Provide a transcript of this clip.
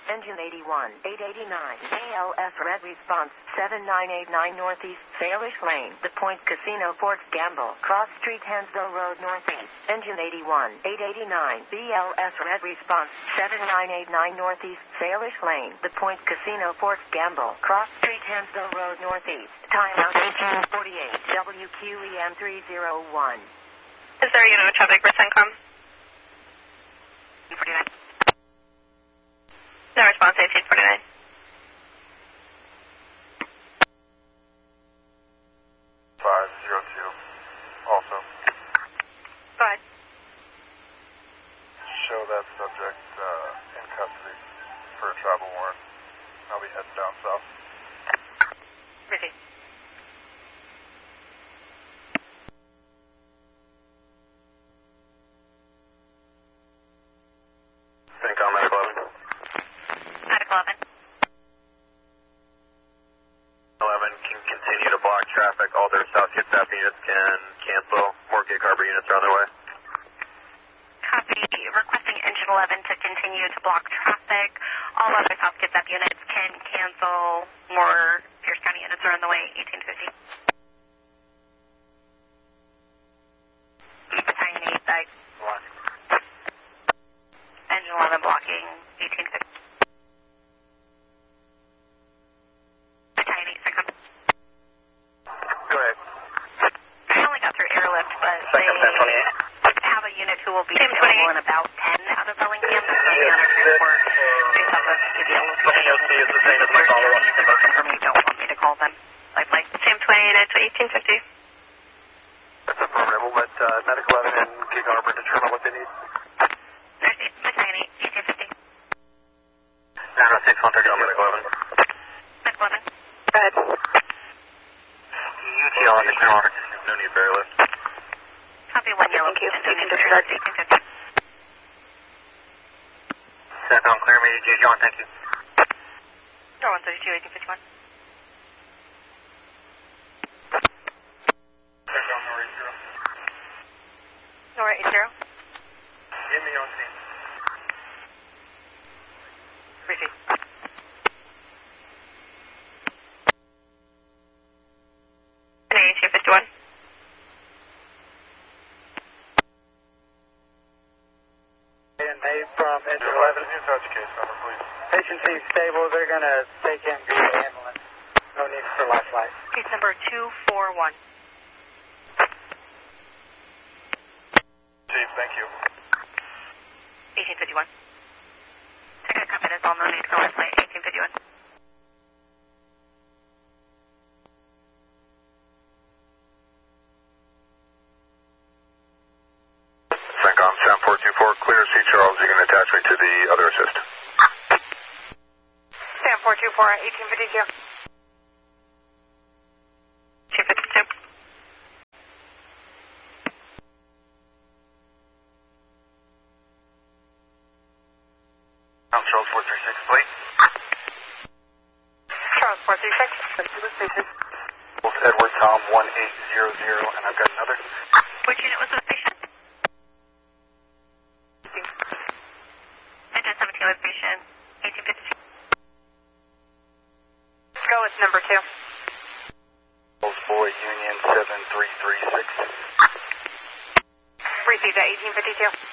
Engine 81, 889, ALS red response, 7989 Northeast, Salish Lane, The Point Casino Forks Gamble, Cross Street Hansville Road Northeast, Engine 81, 889, BLS red response, 7989 Northeast, Salish Lane, The Point Casino Forks Gamble, Cross Street Hansville Road Northeast, timeout 1848, WQEM 301. Is there a unit of traffic for CENTCOM? 49. No response, 1849. Also. Go ahead. Show that subject in custody for a travel warrant. I'll be heading down south. Busy. CENTCOM at 11. At 11. 11 can continue to block traffic. All their South Kitsap units can cancel. More Gig Harbor units are on their way. Copy. Requesting Engine 11 to continue to block traffic. All other South Kitsap units can cancel. More Pierce County units are on the way. 1850. Battalion 8, Dyke. Engine 11 blocking. 1850. Battalion 8, CENTCOM. Go ahead. I only got through airlift, but CENTCOM 1028. they have a unit who will be available in about 10 out of Bellingham. That's the other transport. Based off of QBL. LC is the same as my follow-up. You can book them for me. Don't want me to call them. Like Sam 28 to 1850. That's affirmative. We'll let Medic 11 and Gig Harbor determine what they need. Battalion 8, 1850. 906, contact Medic 11. Medic 11. Go ahead. UTL on the clear. No need for airlift. Copy 1 yellow. Thank you. You can disregard 1850. CENTCOM clear me. J. John, thank you. Door 132, 1851. CENTCOM Nora 80. Get me on scene. Receive. And 1851. And they from Engine 11. Touch case number, please. Patient seems stable. They're going to take him to the ambulance. No need for lifeline. Case number 241. Chief, thank you. 1851. Second copy, that's all. No need for lifeline. 1851. CENTCOM 7424, clear C. Charles. You can attach me to the other assist. Sam 424, 1852. 252. I'm Charles 436, please. Charles 436. Wolf Edward Tom 1800, and I've got another. Which unit was the patient? Engine 17 with patient. 1852. Go with number 2. Wolf Boy Union 7336. Received at 1852.